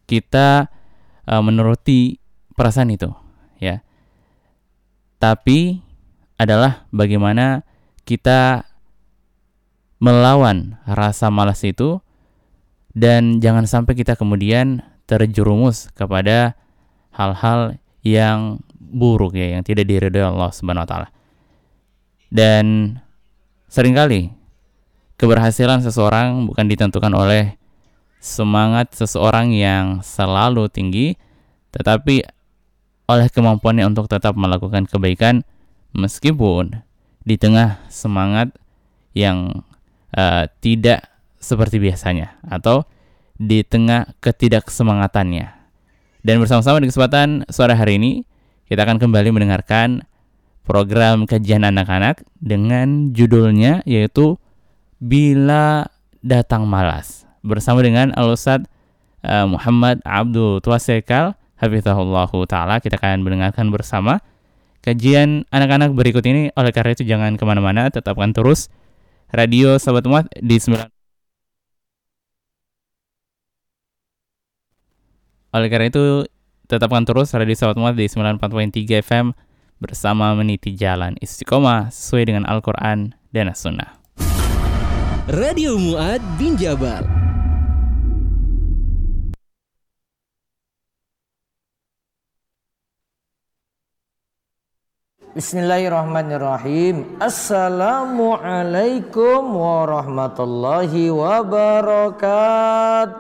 kita menuruti perasaan itu, ya. Tapi adalah bagaimana kita melawan rasa malas itu, dan jangan sampai kita kemudian terjerumus kepada hal-hal yang buruk, ya, yang tidak diridhoi Allah Subhanahu wa taala. Dan seringkali keberhasilan seseorang bukan ditentukan oleh semangat seseorang yang selalu tinggi, tetapi oleh kemampuannya untuk tetap melakukan kebaikan meskipun di tengah semangat yang tidak seperti biasanya atau di tengah ketidaksemangatannya. Dan bersama-sama di kesempatan sore hari ini kita akan kembali mendengarkan program kajian anak-anak dengan judulnya yaitu Bila Datang Malas, bersama dengan Al-Ustadz Muhammad Abdul Twasikal hafizahullahu ta'ala. Kita akan mendengarkan bersama kajian anak-anak berikut ini. Oleh karena itu jangan kemana-mana, tetapkan terus radio Sahabat Umat di 9. Oleh karena itu tetapkan terus radio Sahabat Umat di 94.3 FM bersama meniti jalan istiqomah sesuai dengan Al-Quran dan As-Sunnah. Radio Mu'ad bin Jabal. Bismillahirrahmanirrahim. Assalamualaikum warahmatullahi wabarakatuh.